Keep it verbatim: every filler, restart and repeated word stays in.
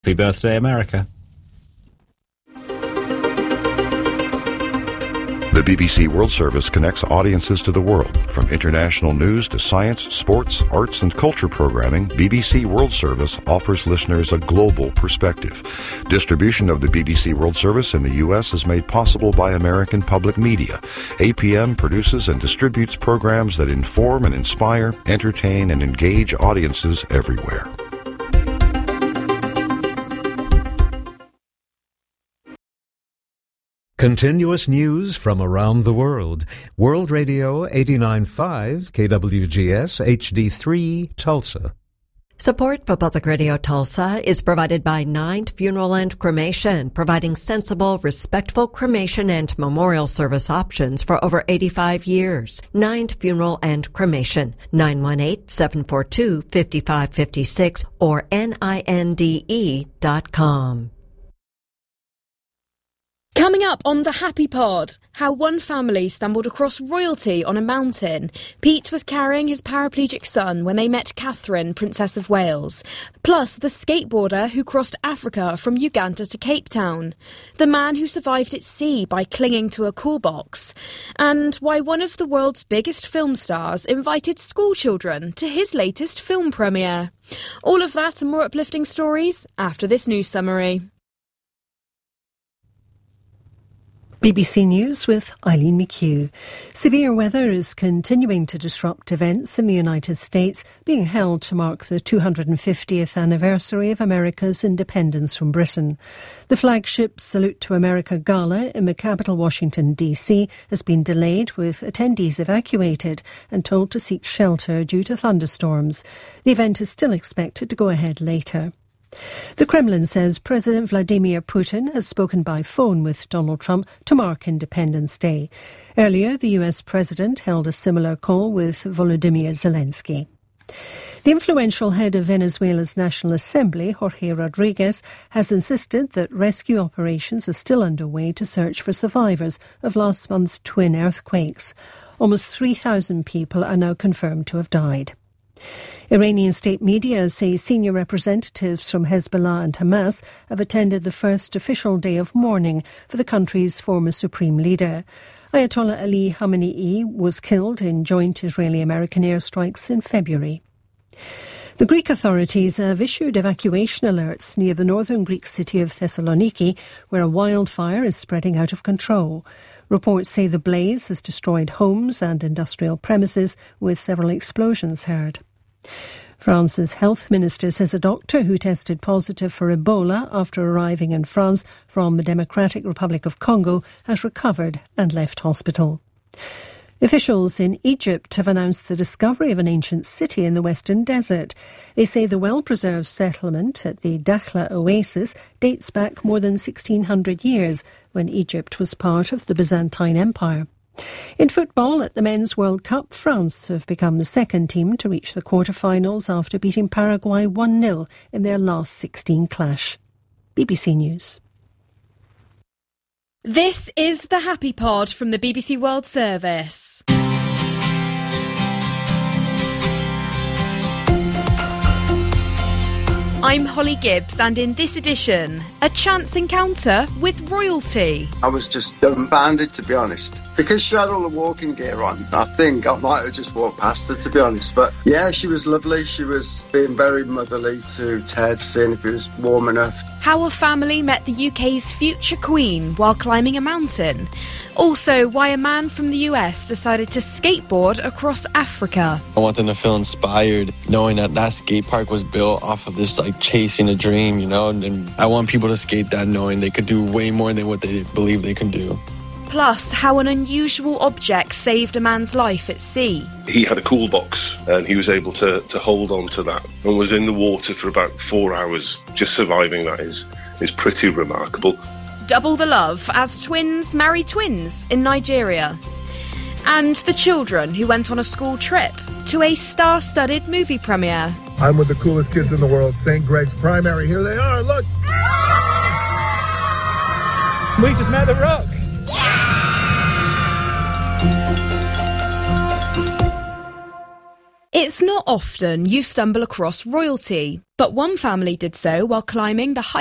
Happy birthday, America. The B B C World Service connects audiences to the world. From international news to science, sports, arts, and culture programming, B B C World Service offers listeners a global perspective. Distribution of the B B C World Service in the U S is made possible by American Public Media. A P M produces and distributes programs that inform and inspire, entertain, and engage audiences everywhere. Continuous news from around the world. World Radio eighty-nine point five, K W G S, H D three, Tulsa. Support for Public Radio Tulsa is provided by Ninth Funeral and Cremation, providing sensible, respectful cremation and memorial service options for over eighty-five years. Ninth Funeral and Cremation, nine one eight, seven four two, five five five six or N I N D E dot com. Coming up on the Happy Pod, how one family stumbled across royalty on a mountain. Pete was carrying his paraplegic son when they met Catherine, Princess of Wales. Plus, the skateboarder who crossed Africa from Uganda to Cape Town. The man who survived at sea by clinging to a cool box. And why one of the world's biggest film stars invited schoolchildren to his latest film premiere. All of that and more uplifting stories after this news summary. B B C News with Eileen McHugh. Severe weather is continuing to disrupt events in the United States being held to mark the two hundred fiftieth anniversary of America's independence from Britain. The flagship Salute to America Gala in the capital, Washington, D C, has been delayed, with attendees evacuated and told to seek shelter due to thunderstorms. The event is still expected to go ahead later. The Kremlin says President Vladimir Putin has spoken by phone with Donald Trump to mark Independence Day. Earlier, the U S president held a similar call with Volodymyr Zelensky. The influential head of Venezuela's National Assembly, Jorge Rodriguez, has insisted that rescue operations are still underway to search for survivors of last month's twin earthquakes. Almost three thousand people are now confirmed to have died. Iranian state media say senior representatives from Hezbollah and Hamas have attended the first official day of mourning for the country's former supreme leader. Ayatollah Ali Khamenei was killed in joint Israeli-American airstrikes in February. The Greek authorities have issued evacuation alerts near the northern Greek city of Thessaloniki, where a wildfire is spreading out of control. Reports say the blaze has destroyed homes and industrial premises, with several explosions heard. France's health minister says a doctor who tested positive for Ebola after arriving in France from the Democratic Republic of Congo has recovered and left hospital. Officials in Egypt have announced the discovery of an ancient city in the Western Desert. They say the well-preserved settlement at the Dakhla Oasis dates back more than sixteen hundred years, when Egypt was part of the Byzantine Empire. In football, at the Men's World Cup, France have become the second team to reach the quarter-finals after beating Paraguay one nil in their last sixteen clash. B B C News. This is the Happy Pod from the B B C World Service. I'm Holly Gibbs, and in this edition, a chance encounter with royalty. I was just dumbfounded, to be honest. Because she had all the walking gear on, I think I might have just walked past her, to be honest. But yeah, she was lovely. She was being very motherly to Ted, seeing if it was warm enough. How a family met the U K's future queen while climbing a mountain. Also, why a man from the U S decided to skateboard across Africa. I want them to feel inspired, knowing that that skate park was built off of this, like, chasing a dream, you know? And I want people to skate that knowing they could do way more than what they believe they can do. Plus, how an unusual object saved a man's life at sea. He had a cool box and he was able to, to hold on to that and was in the water for about four hours. Just surviving that is, is pretty remarkable. Double the love as twins marry twins in Nigeria. And the children who went on a school trip to a star-studded movie premiere. I'm with the coolest kids in the world, Saint Greg's Primary. Here they are, look! We just met The Rock! It's not often you stumble across royalty, but one family did so while climbing the high